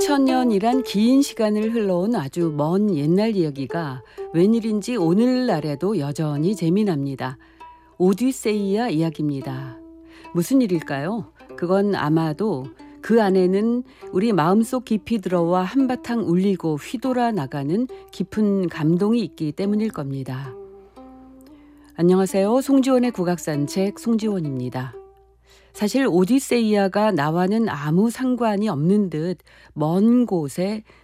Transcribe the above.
수천 년이란 긴 시간을 흘러온 아주 먼 옛날 이야기가 웬일인지 오늘날에도 여전히 재미납니다. 오디세이아 이야기입니다. 무슨 일일까요? 그건 아마도 그 안에는 우리 마음속 깊이 들어와 한바탕 울리고 휘돌아 나가는 깊은 감동이 있기 때문일 겁니다. 안녕하세요. 송지원의 국악산책 송지원입니다. 사실 오디세이아가 나와는 아무 상관이 없는 듯 먼 곳에